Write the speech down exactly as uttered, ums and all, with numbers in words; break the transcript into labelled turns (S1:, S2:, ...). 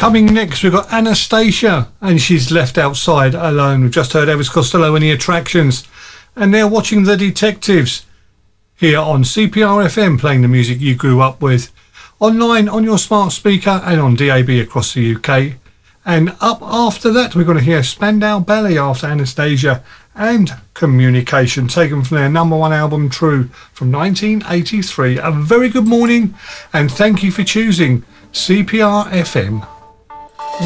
S1: Coming next, we've got Anastasia, and she's left outside alone. We've just heard Elvis Costello and the Attractions, and they're watching The Detectives here on C P R F M, playing the music you grew up with. Online, on your smart speaker, and on D A B across the U K. And up after that, we're going to hear Spandau Ballet after Anastasia and Communication, taken from their number one album, True, from nineteen eighty-three. A very good morning, and thank you for choosing C P R F M.